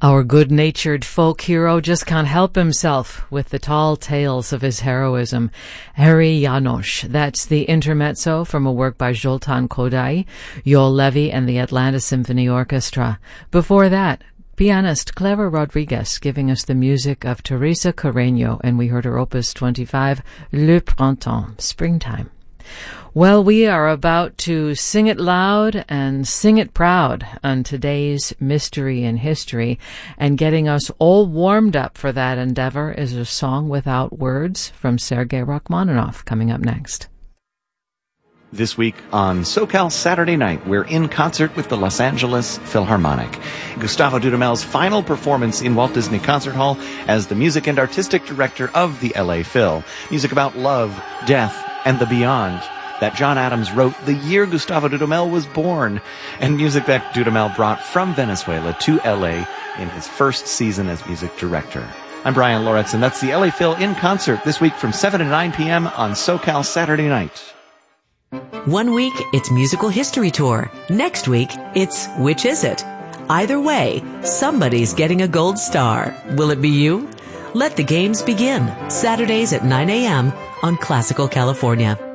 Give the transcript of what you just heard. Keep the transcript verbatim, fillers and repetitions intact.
Our good-natured folk hero just can't help himself with the tall tales of his heroism. Harry Janos, that's the intermezzo from a work by Zoltan Kodály, Joel Levy and the Atlanta Symphony Orchestra. Before that, pianist Clara Rodriguez giving us the music of Teresa Carreño, and we heard her opus twenty-five, Le Printemps, Springtime. Well, we are about to sing it loud and sing it proud on today's Mystery in History, and getting us all warmed up for that endeavor is a song without words from Sergei Rachmaninoff, coming up next. This week on SoCal Saturday Night, we're in concert with the Los Angeles Philharmonic. Gustavo Dudamel's final performance in Walt Disney Concert Hall as the music and artistic director of the L A Phil. Music about love, death, and the beyond that John Adams wrote the year Gustavo Dudamel was born, and music that Dudamel brought from Venezuela to L A in his first season as music director. I'm Brian Loretz, and that's the L A Phil in concert this week from seven to nine p.m. on SoCal Saturday Night. One week, it's Musical History Tour. Next week, it's Which Is It? Either way, somebody's getting a gold star. Will it be you? Let the games begin. Saturdays at nine a.m. on Classical California.